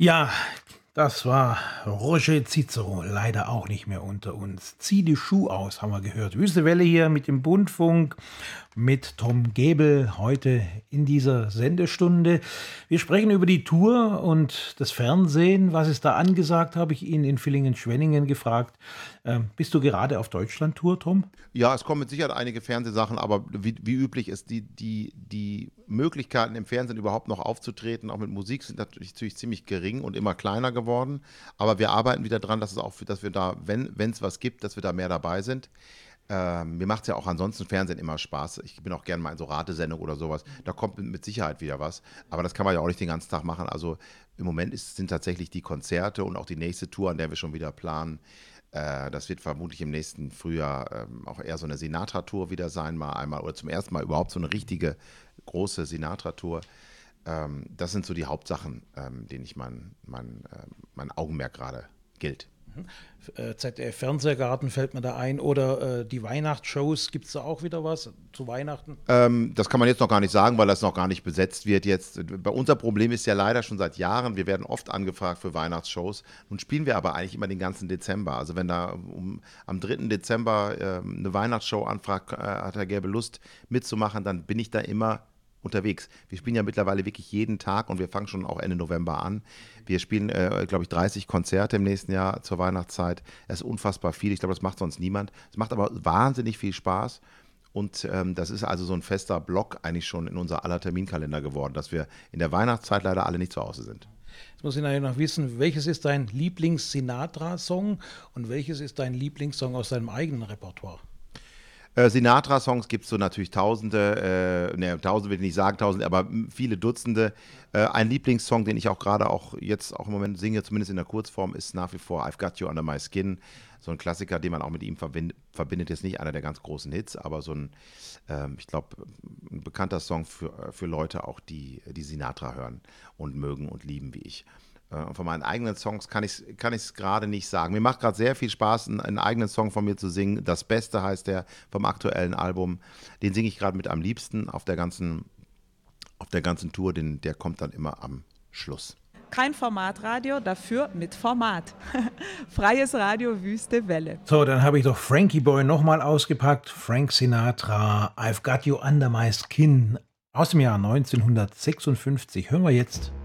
Ja, das war Roger Cicero, leider auch nicht mehr unter uns. Zieh die Schuh aus, haben wir gehört. Wüste Welle hier mit dem Bundfunk, mit Tom Gebel heute in dieser Sendestunde. Wir sprechen über die Tour und das Fernsehen. Was ist da angesagt, habe ich ihn in Villingen-Schwenningen gefragt. Bist du gerade auf Deutschland-Tour, Tom? Ja, es kommen mit Sicherheit einige Fernsehsachen, aber wie üblich ist die Möglichkeiten im Fernsehen überhaupt noch aufzutreten, auch mit Musik, sind natürlich ziemlich gering und immer kleiner geworden. Aber wir arbeiten wieder dran, dass wir da, wenn es was gibt, dass wir da mehr dabei sind. Mir macht es ja auch ansonsten Fernsehen immer Spaß. Ich bin auch gerne mal in so Ratesendung oder sowas. Da kommt mit Sicherheit wieder was. Aber das kann man ja auch nicht den ganzen Tag machen. Also im Moment sind tatsächlich die Konzerte und auch die nächste Tour, an der wir schon wieder planen. Das wird vermutlich im nächsten Frühjahr auch eher so eine Sinatra-Tour wieder sein, mal einmal oder zum ersten Mal überhaupt so eine richtige große Sinatra-Tour. Das sind so die Hauptsachen, denen ich mein Augenmerk gerade gilt. ZDF Fernsehgarten fällt mir da ein oder die Weihnachtsshows, gibt es da auch wieder was zu Weihnachten? Das kann man jetzt noch gar nicht sagen, weil das noch gar nicht besetzt wird jetzt. Unser Problem ist ja leider schon seit Jahren, wir werden oft angefragt für Weihnachtsshows. Nun spielen wir aber eigentlich immer den ganzen Dezember. Also wenn da am 3. Dezember eine Weihnachtsshow anfragt, hat Herr Gerbe Lust mitzumachen, dann bin ich da immer unterwegs. Wir spielen ja mittlerweile wirklich jeden Tag und wir fangen schon auch Ende November an. Wir spielen, glaube ich, 30 Konzerte im nächsten Jahr zur Weihnachtszeit. Es ist unfassbar viel. Ich glaube, das macht sonst niemand. Es macht aber wahnsinnig viel Spaß. Und das ist also so ein fester Block eigentlich schon in unser aller Terminkalender geworden, dass wir in der Weihnachtszeit leider alle nicht zu Hause sind. Jetzt muss ich natürlich noch wissen, welches ist dein Lieblings-Sinatra-Song und welches ist dein Lieblingssong aus deinem eigenen Repertoire? Sinatra-Songs gibt es so natürlich Tausende, Tausende will ich nicht sagen, Tausende, aber viele Dutzende. Ein Lieblingssong, den ich auch gerade auch jetzt auch im Moment singe, zumindest in der Kurzform, ist nach wie vor I've Got You Under My Skin. So ein Klassiker, den man auch mit ihm verbindet, jetzt nicht einer der ganz großen Hits, aber so ein, ich glaube, ein bekannter Song für Leute auch, die Sinatra hören und mögen und lieben wie ich. Von meinen eigenen Songs kann ich es gerade nicht sagen. Mir macht gerade sehr viel Spaß, einen eigenen Song von mir zu singen. Das Beste heißt der vom aktuellen Album. Den singe ich gerade mit am liebsten auf der ganzen Tour. Der kommt dann immer am Schluss. Kein Formatradio, dafür mit Format. Freies Radio, Wüste Welle. So, dann habe ich doch Frankie Boy nochmal ausgepackt. Frank Sinatra, I've Got You Under My Skin aus dem Jahr 1956. Hören wir jetzt.